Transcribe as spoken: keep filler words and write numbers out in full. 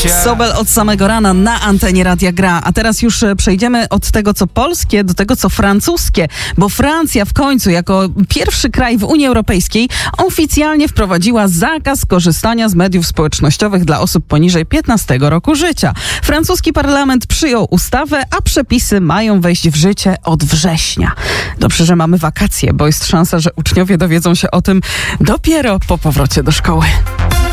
Sobel od samego rana na antenie Radia Gra. A teraz już przejdziemy od tego, co polskie, do tego, co francuskie. Bo Francja w końcu, jako pierwszy kraj w Unii Europejskiej, oficjalnie wprowadziła zakaz korzystania z mediów społecznościowych dla osób poniżej piętnastego roku życia. Francuski parlament przyjął ustawę, a przepisy mają wejść w życie od września. Dobrze, że mamy wakacje, bo jest szansa, że uczniowie dowiedzą się o tym dopiero po powrocie do szkoły.